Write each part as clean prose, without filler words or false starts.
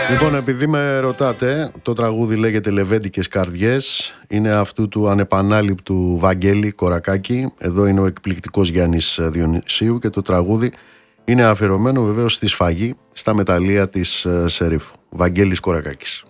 Λοιπόν, επειδή με ρωτάτε, το τραγούδι λέγεται «Λεβέντικες καρδιές». Είναι αυτού του ανεπανάληπτου Βαγγέλη Κορακάκη. Εδώ είναι ο εκπληκτικός Γιάννης Διονυσίου και το τραγούδι είναι αφιερωμένο βεβαίως στη σφαγή στα μεταλλεία της Σερίφου. Βαγγέλης Κορακάκης.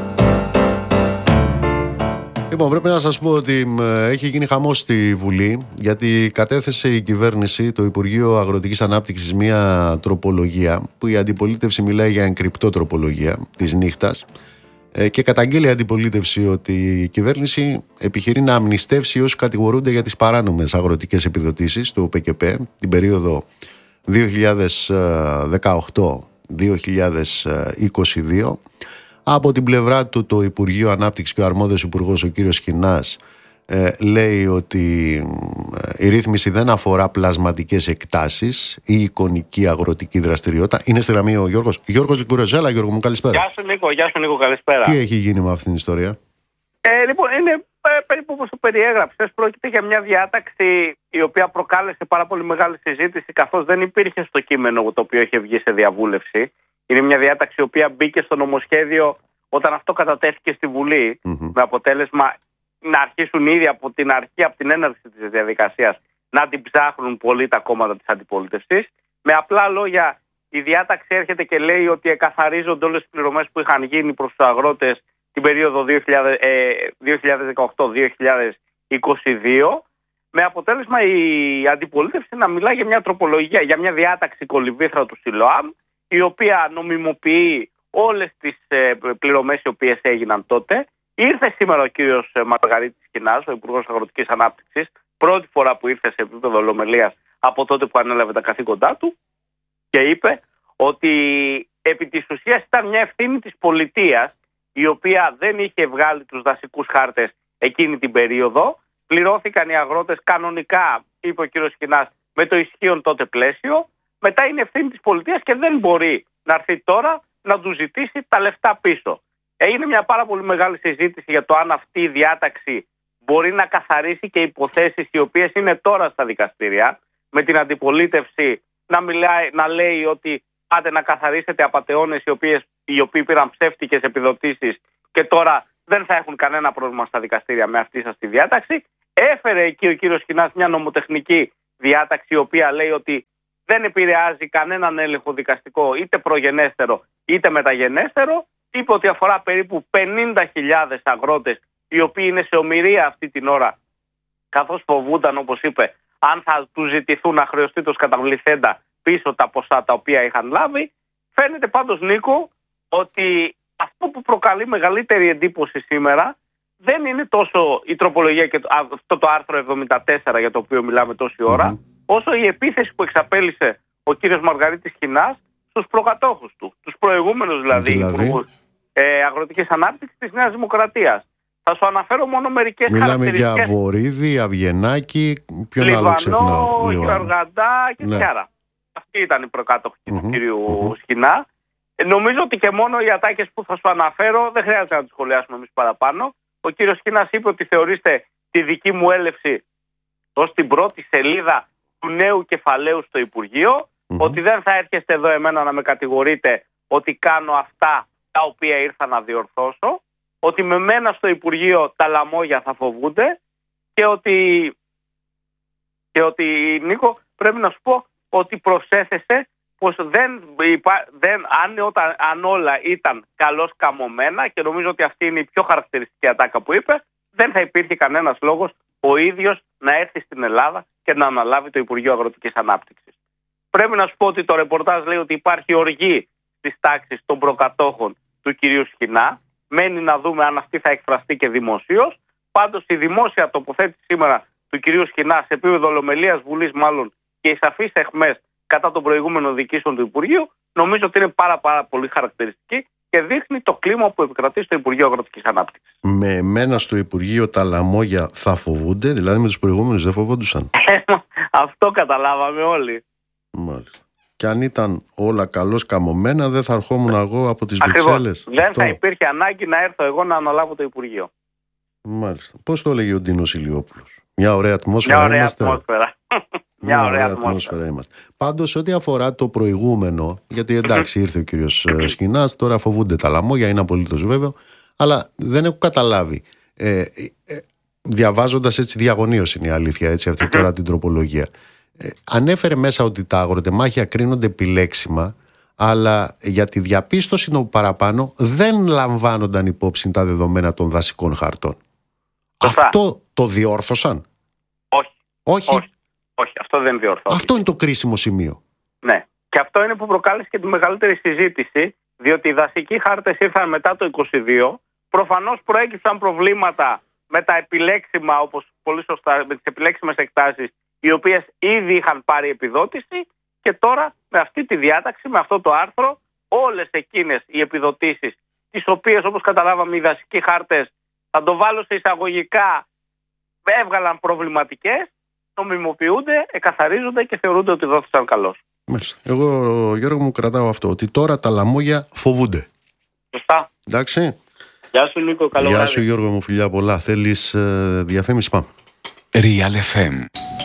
Λοιπόν, πρέπει να σας πω ότι έχει γίνει χαμός στη Βουλή, γιατί κατέθεσε η κυβέρνηση, το Υπουργείο Αγροτικής Ανάπτυξης, μια τροπολογία που η αντιπολίτευση μιλάει για εγκρυπτό τροπολογία της νύχτας, και καταγγέλει η αντιπολίτευση ότι η κυβέρνηση επιχειρεί να αμνηστεύσει όσους κατηγορούνται για τις παράνομες αγροτικές επιδοτήσεις του ΟΠΕΚΕΠ την περίοδο 2018-2022. Από την πλευρά του το Υπουργείο Ανάπτυξης και ο αρμόδιος υπουργός, ο κύριος Χινάς, λέει ότι η ρύθμιση δεν αφορά πλασματικές εκτάσεις ή εικονική αγροτική δραστηριότητα. Είναι στη γραμμή ο Γιώργος. Γιώργος Λικουρεζέλα, Γιώργο μου, καλησπέρα. Γεια σου Νίκο, καλησπέρα. Τι έχει γίνει με αυτήν την ιστορία? Λοιπόν, είναι περίπου όπως το περιέγραψες. Πρόκειται για μια διάταξη η οποία προκάλεσε πάρα πολύ μεγάλη συζήτηση, καθώς δεν υπήρχε στο κείμενο το οποίο είχε βγει σε διαβούλευση. Είναι μια διάταξη η οποία μπήκε στο νομοσχέδιο όταν αυτό κατατέθηκε στη Βουλή, με αποτέλεσμα να αρχίσουν ήδη από την αρχή, από την έναρξη της διαδικασίας, να την ψάχνουν πολύ τα κόμματα της αντιπολίτευσης. Με απλά λόγια, η διάταξη έρχεται και λέει ότι εκαθαρίζονται όλες τις πληρωμές που είχαν γίνει προς τους αγρότες την περίοδο 2018-2022, με αποτέλεσμα η αντιπολίτευση να μιλά για μια τροπολογία, για μια διάταξη κολυμβήθρα του ΣΥΛΟΑΜ, η οποία νομιμοποιεί όλες τις πληρωμές οι οποίες έγιναν τότε. Ήρθε σήμερα ο κύριος Μαργαρίτης Χινάς, ο Υπουργός Αγροτικής Ανάπτυξης, πρώτη φορά που ήρθε σε επίπεδο ολομελείας από τότε που ανέλαβε τα καθήκοντά του, και είπε ότι επί της ουσίας ήταν μια ευθύνη της πολιτείας, η οποία δεν είχε βγάλει τους δασικούς χάρτες εκείνη την περίοδο. Πληρώθηκαν οι αγρότες κανονικά, είπε ο κύριος Χινάς, με το ισχύον τότε πλαίσιο. Μετά είναι ευθύνη της πολιτείας και δεν μπορεί να έρθει τώρα να του ζητήσει τα λεφτά πίσω. Έγινε μια πάρα πολύ μεγάλη συζήτηση για το αν αυτή η διάταξη μπορεί να καθαρίσει και υποθέσεις οι οποίες είναι τώρα στα δικαστήρια, με την αντιπολίτευση να λέει ότι πάτε να καθαρίσετε απατεώνες οι οποίοι πήραν ψεύτικες επιδοτήσεις και τώρα δεν θα έχουν κανένα πρόβλημα στα δικαστήρια με αυτή σας τη διάταξη. Έφερε εκεί ο κύριος Χινάς μια νομοτεχνική διάταξη, η οποία λέει ότι δεν επηρεάζει κανέναν έλεγχο δικαστικό, είτε προγενέστερο είτε μεταγενέστερο. Είπε ότι αφορά περίπου 50.000 αγρότες, οι οποίοι είναι σε ομηρία αυτή την ώρα, καθώς φοβούνταν, όπως είπε, αν θα τους ζητηθούν αχρεωστήτως καταβληθέντα πίσω τα ποσά τα οποία είχαν λάβει. Φαίνεται πάντως, Νίκο, ότι αυτό που προκαλεί μεγαλύτερη εντύπωση σήμερα δεν είναι τόσο η τροπολογία και αυτό το άρθρο 74 για το οποίο μιλάμε τόση ώρα, όσο η επίθεση που εξαπέλυσε ο κύριος Μαργαρίτης Χινάς στους προκατόχους του, τους προηγούμενους δηλαδή υπουργούς Αγροτικής Ανάπτυξης της Νέας Δημοκρατίας. Θα σου αναφέρω μόνο μερικές χαρακτηριστικές. Μιλάμε για Βορίδη, Αυγενάκη, ποιον άλλο ξεχνάω? Γιωργαντά και Τσιάρα. Αυτή ήταν η προκάτοχη του κύριου Χινά. Νομίζω ότι και μόνο οι ατάκες που θα σου αναφέρω δεν χρειάζεται να τις σχολιάσουμε εμείς παραπάνω. Ο κύριος Χινάς είπε ότι θεωρήστε τη δική μου έλευση ως την πρώτη σελίδα του νέου κεφαλαίου στο Υπουργείο, ότι δεν θα έρχεστε εδώ εμένα να με κατηγορείτε ότι κάνω αυτά τα οποία ήρθα να διορθώσω, ότι με μένα στο Υπουργείο τα λαμόγια θα φοβούνται και ότι Νίκο, πρέπει να σου πω ότι προσέθεσε πως αν όλα ήταν καλώς καμωμένα, και νομίζω ότι αυτή είναι η πιο χαρακτηριστική ατάκα που είπε, δεν θα υπήρχε κανένας λόγος ο ίδιος να έρθει στην Ελλάδα και να αναλάβει το Υπουργείο Αγροτικής Ανάπτυξης. Πρέπει να σου πω ότι το ρεπορτάζ λέει ότι υπάρχει οργή στις τάξεις των προκατόχων του κυρίου Χινά. Μένει να δούμε αν αυτή θα εκφραστεί και δημοσίως. Πάντως η δημόσια τοποθέτηση σήμερα του κυρίου Χινά σε επίπεδο ολομελείας Βουλής, μάλλον, και οι σαφείς αιχμές κατά των προηγούμενων διοικήσεων του Υπουργείου, νομίζω ότι είναι πάρα πολύ χαρακτηριστική και δείχνει το κλίμα που επικρατεί στο Υπουργείο Αγροτικής Ανάπτυξης. Με εμένα στο Υπουργείο τα λαμόγια θα φοβούνται, δηλαδή με τους προηγούμενους δεν φοβόντουσαν? Αυτό καταλάβαμε όλοι. Μάλιστα. Και αν ήταν όλα καλώς καμωμένα, δεν θα ερχόμουν εγώ από τις Βρυξέλλες? Δεν θα υπήρχε ανάγκη να έρθω εγώ να αναλάβω το Υπουργείο. Μάλιστα. Πώς το έλεγε ο Ντίνος Ηλιόπουλος? Μια ωραία ατμόσφαιρα. Μια ωραία ατμόσφαιρα. Μια ωραία ατμόσφαιρα είμαστε. Πάντως, ό,τι αφορά το προηγούμενο, γιατί εντάξει, ήρθε ο κύριος Σκινάς, τώρα φοβούνται τα λαμόγια, είναι απολύτως βέβαιο, αλλά δεν έχω καταλάβει. Διαβάζοντας έτσι διαγωνίως είναι η αλήθεια, έτσι, αυτή τώρα την τροπολογία. Ανέφερε μέσα ότι τα αγροτεμάχια κρίνονται επιλέξιμα, αλλά για τη διαπίστωση των παραπάνω δεν λαμβάνονταν υπόψη τα δεδομένα των δασικών χαρτών. Αυτό το διόρθωσαν? Όχι, αυτό δεν διορθώθηκε. Αυτό είναι το κρίσιμο σημείο. Ναι, και αυτό είναι που προκάλεσε και τη μεγαλύτερη συζήτηση, διότι οι δασικοί χάρτες ήρθαν μετά το 22. Προφανώς προέκυψαν προβλήματα με τα επιλέξιμα, όπως πολύ σωστά, με τις επιλέξιμες εκτάσεις, οι οποίες ήδη είχαν πάρει επιδότηση, και τώρα με αυτή τη διάταξη, με αυτό το άρθρο, όλες εκείνες οι επιδοτήσεις, τις οποίες, όπως καταλάβαμε, οι δασικοί χάρτες, θα το βάλω σε εισαγωγικά, έβγαλαν προβληματικές, νομιμοποιούνται, εκαθαρίζονται και θεωρούνται ότι δόθησαν καλώς. Εγώ, Γιώργο μου, κρατάω αυτό, ότι τώρα τα λαμόγια φοβούνται. Σωστά. Εντάξει. Γεια σου, Νίκο, καλό βράδυ. Γεια σου, Γιώργο μου, φιλιά πολλά. Θέλεις διαφήμιση? Πάμε. Real FM.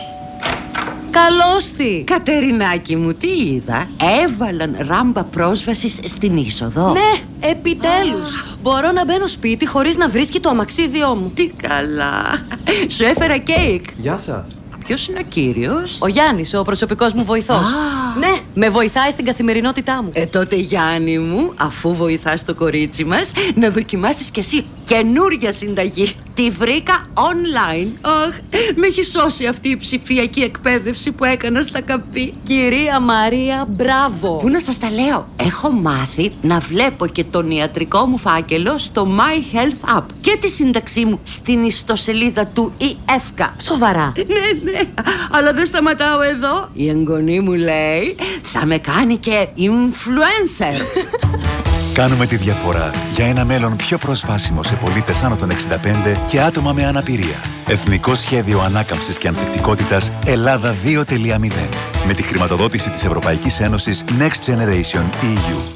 Καλώς τη! Κατερινάκη μου, τι είδα? Έβαλαν ράμπα πρόσβασης στην είσοδο. Ναι, επιτέλους! Μπορώ να μπαίνω σπίτι χωρίς να βρίσκει το αμαξίδιό μου. Τι καλά! Σου έφερα κέικ. Γεια σας. Ποιος είναι ο κύριος? Ο Γιάννης, ο προσωπικός μου βοηθός. Ναι, με βοηθάει στην καθημερινότητά μου. Τότε Γιάννη μου, αφού βοηθάς το κορίτσι μας, να δοκιμάσεις κι εσύ καινούρια συνταγή. Τη βρήκα online. Αχ, με έχει σώσει αυτή η ψηφιακή εκπαίδευση που έκανα στα καπί. Κυρία Μαρία, μπράβο! Πού να σας τα λέω? Έχω μάθει να βλέπω και τον ιατρικό μου φάκελο στο My Health App και τη σύνταξή μου στην ιστοσελίδα του ΕΦΚΑ. Σοβαρά? Ναι, αλλά δεν σταματάω εδώ. Η εγγονή μου λέει θα με κάνει και influencer. Κάνουμε τη διαφορά για ένα μέλλον πιο προσβάσιμο σε πολίτες άνω των 65 και άτομα με αναπηρία. Εθνικό Σχέδιο Ανάκαμψης και Ανθεκτικότητας Ελλάδα 2.0. Με τη χρηματοδότηση της Ευρωπαϊκής Ένωσης Next Generation EU.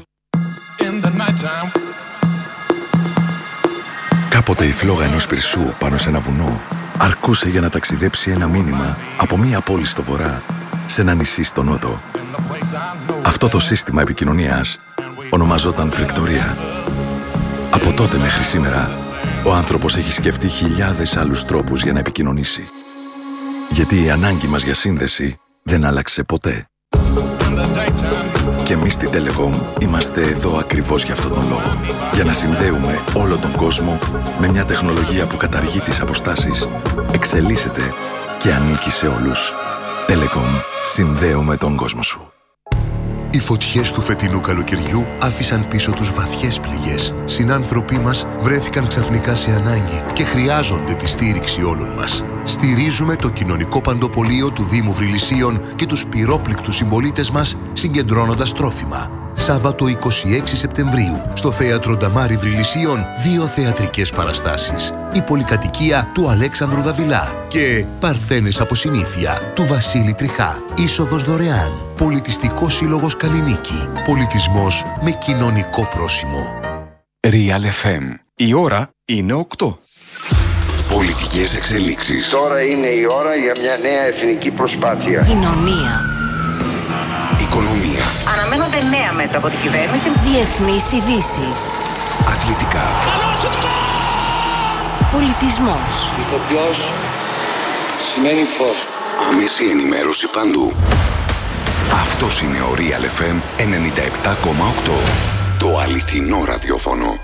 Κάποτε η φλόγα ενός πυρσού πάνω σε ένα βουνό αρκούσε για να ταξιδέψει ένα μήνυμα από μία πόλη στο βορρά σε ένα νησί στο νότο. Αυτό το σύστημα επικοινωνίας ονομαζόταν φρικτορία. Από τότε μέχρι σήμερα, ο άνθρωπος έχει σκεφτεί χιλιάδες άλλους τρόπους για να επικοινωνήσει. Γιατί η ανάγκη μας για σύνδεση δεν άλλαξε ποτέ. Και εμείς στην Telecom είμαστε εδώ ακριβώς για αυτόν τον λόγο. Για να συνδέουμε όλο τον κόσμο με μια τεχνολογία που καταργεί τις αποστάσεις, εξελίσσεται και ανήκει σε όλους. Telecom, συνδέουμε τον κόσμο σου. Οι φωτιές του φετινού καλοκαιριού άφησαν πίσω τους βαθιές πληγές. Συνάνθρωποι μας βρέθηκαν ξαφνικά σε ανάγκη και χρειάζονται τη στήριξη όλων μας. Στηρίζουμε το κοινωνικό παντοπολείο του Δήμου Βρυλισσίων και τους πυρόπληκτους συμπολίτες μας συγκεντρώνοντας τρόφιμα. Σάββατο 26 Σεπτεμβρίου, στο Θέατρο Νταμάρι Βρυλισσίων, 2 θεατρικές παραστάσεις. Η πολυκατοικία του Αλέξανδρου Δαβιλά και Παρθένες από συνήθεια του Βασίλη Τριχά. Είσοδος δωρεάν. Πολιτιστικός Σύλλογος Καλλινίκη. Πολιτισμός με κοινωνικό πρόσημο. Real FM. Η ώρα είναι 8. Πολιτικές εξελίξεις. Τώρα είναι η ώρα για μια νέα εθνική προσπάθεια. Κοινωνία. Οικονομία. Αναμένονται νέα μέτρα από την κυβέρνηση. Διεθνείς ειδήσεις. Αθλητικά. Πολιτισμός. Ηθοποιός σημαίνει φως. Άμεση ενημέρωση παντού. Αυτός είναι ο Real FM 97,8. Το αληθινό ραδιόφωνο.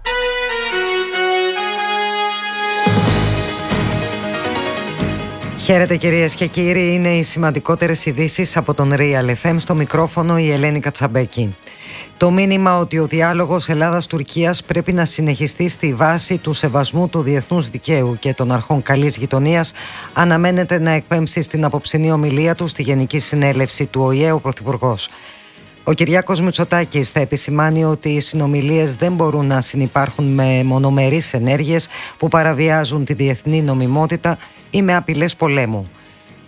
Χαίρετε κυρίες και κύριοι, είναι οι σημαντικότερες ειδήσεις από τον Real FM. Στο μικρόφωνο η Ελένη Κατσαμπέκη. Το μήνυμα ότι ο διάλογος Ελλάδας-Τουρκίας πρέπει να συνεχιστεί στη βάση του σεβασμού του διεθνούς δικαίου και των αρχών καλής γειτονίας αναμένεται να εκπέμψει στην απόψινή ομιλία του στη Γενική Συνέλευση του ΟΗΕ ο Πρωθυπουργός. Ο Κυριάκος Μητσοτάκης θα επισημάνει ότι οι συνομιλίες δεν μπορούν να συνυπάρχουν με μονομερείς ενέργειες που παραβιάζουν τη διεθνή νομιμότητα ή με απειλές πολέμου.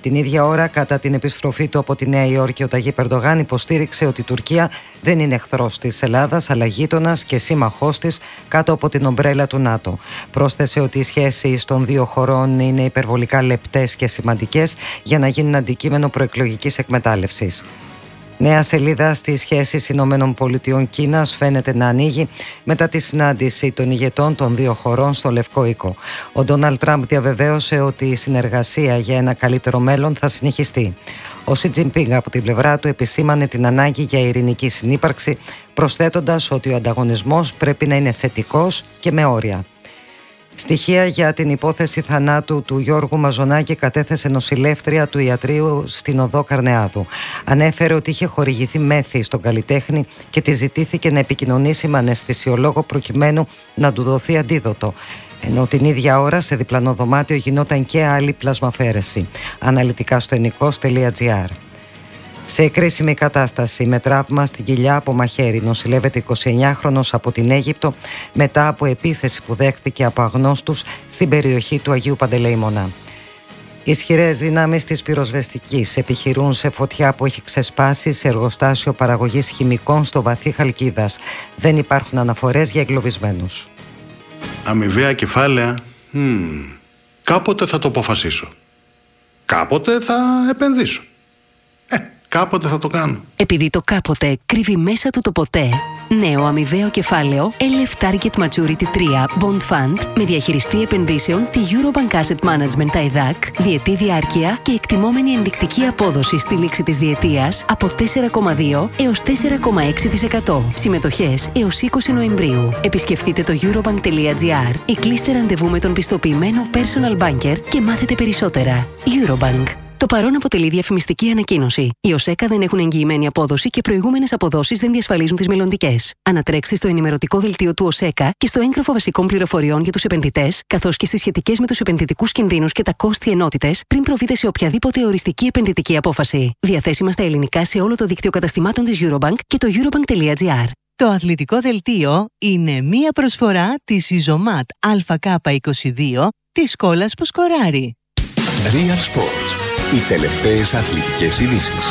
Την ίδια ώρα, κατά την επιστροφή του από τη Νέα Υόρκη, ο Ταγίπ Ερντογάν υποστήριξε ότι η Τουρκία δεν είναι εχθρός της Ελλάδας, αλλά γείτονας και σύμμαχός της κάτω από την ομπρέλα του ΝΑΤΟ. Πρόσθεσε ότι οι σχέσεις των δύο χωρών είναι υπερβολικά λεπτές και σημαντικές για να γίνουν αντικείμενο προεκλογικής εκμετάλλευσης. Νέα σελίδα στις σχέσεις ΗΠΑ-Κίνας φαίνεται να ανοίγει μετά τη συνάντηση των ηγετών των δύο χωρών στο Λευκό Οίκο. Ο Ντόναλντ Τραμπ διαβεβαίωσε ότι η συνεργασία για ένα καλύτερο μέλλον θα συνεχιστεί. Ο Σι Τζινπίνγκ από την πλευρά του επισήμανε την ανάγκη για ειρηνική συνύπαρξη, προσθέτοντας ότι ο ανταγωνισμός πρέπει να είναι θετικός και με όρια. Στοιχεία για την υπόθεση θανάτου του Γιώργου Μαζονάκη κατέθεσε νοσηλεύτρια του ιατρείου στην οδό Καρνεάδου. Ανέφερε ότι είχε χορηγηθεί μέθη στον καλλιτέχνη και τη ζητήθηκε να επικοινωνήσει με αναισθησιολόγο προκειμένου να του δοθεί αντίδοτο. Ενώ την ίδια ώρα σε διπλανό δωμάτιο γινόταν και άλλη πλασμαφαίρεση. Αναλυτικά στο ενικός.gr. Σε κρίσιμη κατάσταση με τραύμα στην κοιλιά από μαχαίρι νοσηλεύεται 29χρονος από την Αίγυπτο μετά από επίθεση που δέχτηκε από αγνώστους στην περιοχή του Αγίου Παντελεήμωνα. Ισχυρές δυνάμεις της πυροσβεστικής επιχειρούν σε φωτιά που έχει ξεσπάσει σε εργοστάσιο παραγωγής χημικών στο βαθύ Χαλκίδας. Δεν υπάρχουν αναφορές για εγκλωβισμένους. Αμοιβαία κεφάλαια. Κάποτε θα το αποφασίσω. Κάποτε θα επενδύσω. Κάποτε θα το κάνω. Επειδή το κάποτε κρύβει μέσα του το ποτέ, νέο αμοιβαίο κεφάλαιο LF Target Maturity 3 Bond Fund με διαχειριστή επενδύσεων τη Eurobank Asset Management ΤΑΙΔΑΚ, διετή διάρκεια και εκτιμόμενη ενδεικτική απόδοση στη λήξη της διετίας από 4,2 έως 4,6%. Συμμετοχές έως 20 Νοεμβρίου. Επισκεφτείτε το eurobank.gr ή κλείστε ραντεβού με τον πιστοποιημένο personal banker και μάθετε περισσότερα. Eurobank. Το παρόν αποτελεί διαφημιστική ανακοίνωση. Οι ΟΣΕΚΑ δεν έχουν εγγυημένη απόδοση και προηγούμενες αποδόσεις δεν διασφαλίζουν τις μελλοντικές. Ανατρέξτε στο ενημερωτικό δελτίο του ΟΣΕΚΑ και στο έγγραφο βασικών πληροφοριών για τους επενδυτές, καθώς και στις σχετικές με τους επενδυτικούς κινδύνους και τα κόστη ενότητες, πριν προβείτε σε οποιαδήποτε οριστική επενδυτική απόφαση. Διαθέσιμα στα ελληνικά σε όλο το δίκτυο καταστημάτων της Eurobank και το eurobank.gr. Το αθλητικό δελτίο είναι μία προσφορά της Ιζωμάτ ΑΚ22 της σκόλας που σκοράρει. Real Sports. Οι τελευταίες αθλητικές ειδήσεις.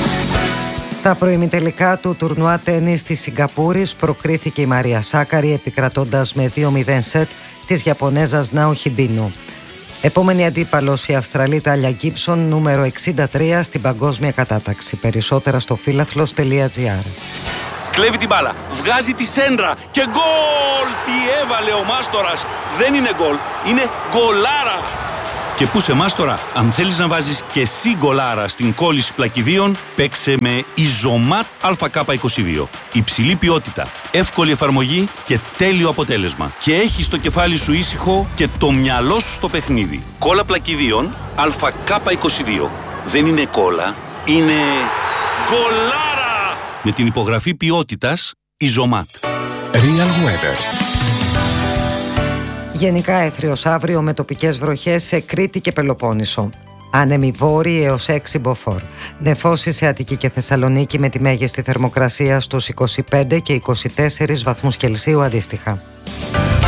Στα προημιτελικά του τουρνουά τένις της Σιγκαπούρης προκρίθηκε η Μαρία Σάκαρη επικρατώντας με 2-0 σετ της Ιαπωνέζας Νάοχι Μπίνου. Επόμενη αντίπαλος η Αυστραλή Τάλια Γκίψον, νούμερο 63 στην παγκόσμια κατάταξη. Περισσότερα στο φίλαθλος.gr. Κλέβει την μπάλα, βγάζει τη σέντρα και γκολ! Τι έβαλε ο Μάστορας! Δεν είναι γκολ, είναι γκολάρα! Και πού σε Μάστορα, αν θέλεις να βάζεις και εσύ γκολάρα στην κόλληση πλακιδίων, παίξε με Ιζωμάτ ΑΚ22. Υψηλή ποιότητα, εύκολη εφαρμογή και τέλειο αποτέλεσμα. Και έχεις το κεφάλι σου ήσυχο και το μυαλό σου στο παιχνίδι. Κόλλα πλακιδίων ΑΚ22. Δεν είναι κόλλα, είναι γκολάρα! Με την υπογραφή ποιότητας Ιζωμάτ. Real Weather. Γενικά έθριος αύριο με τοπικές βροχές σε Κρήτη και Πελοπόννησο. Άνεμοι βόρειοι έως 6 μποφόρ. Νεφώσεις σε Αττική και Θεσσαλονίκη με τη μέγιστη θερμοκρασία στους 25 και 24 βαθμούς Κελσίου αντίστοιχα.